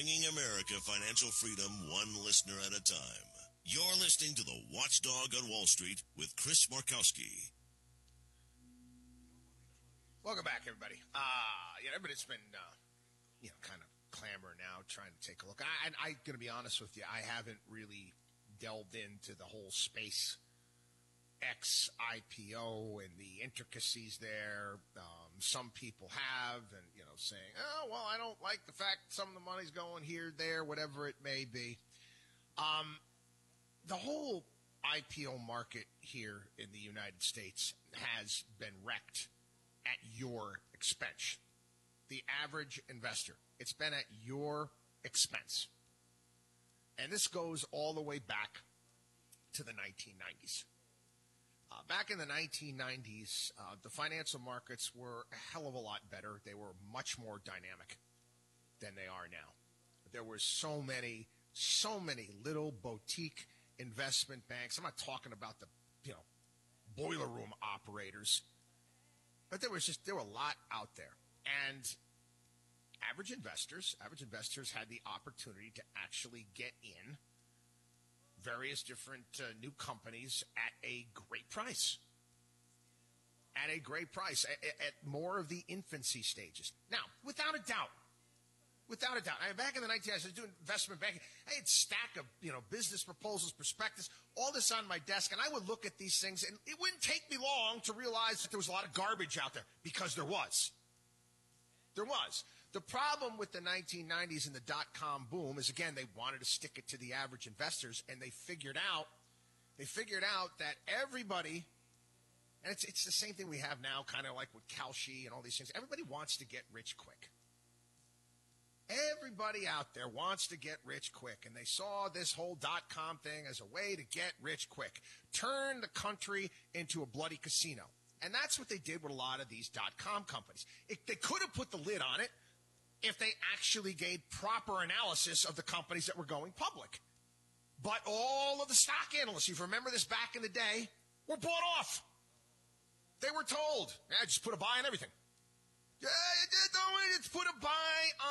bringing America financial freedom one listener at a time. You're listening to the Watchdog on Wall Street with Chris Markowski. Welcome back, everybody. Everybody's been, kind of clamoring now, trying to take a look. I'm going to be honest with you. I haven't really delved into the whole SpaceX IPO and the intricacies there. Some people have, and, saying, oh, well, I don't like the fact some of the money's going here, there, whatever it may be. The whole IPO market here in the United States has been wrecked at your expense. The average investor, it's been at your expense. And this goes all the way back to the 1990s. Back in the 1990s, the financial markets were a hell of a lot better. They were much more dynamic than they are now. There were so many little boutique investment banks. I'm not talking about the, boiler room operators, but there were a lot out there. And average investors had the opportunity to actually get in various different new companies at a great price. At a great price, at more of the infancy stages. Now, without a doubt, back in the 1990s, I was doing investment banking. I had a stack of, business proposals, prospectus, all this on my desk, and I would look at these things, and it wouldn't take me long to realize that there was a lot of garbage out there, because there was. There was. The problem with the 1990s and the dot-com boom is, again, they wanted to stick it to the average investors, and they figured out that everybody, and it's the same thing we have now, kind of like with Kalshi and all these things. Everybody wants to get rich quick. Everybody out there wants to get rich quick, and they saw this whole dot-com thing as a way to get rich quick. Turn the country into a bloody casino. And that's what they did with a lot of these dot-com companies. They could have put the lid on it if they actually gave proper analysis of the companies that were going public. But all of the stock analysts, you remember this back in the day, were bought off. They were told, just put a buy on everything. Yeah, just put a buy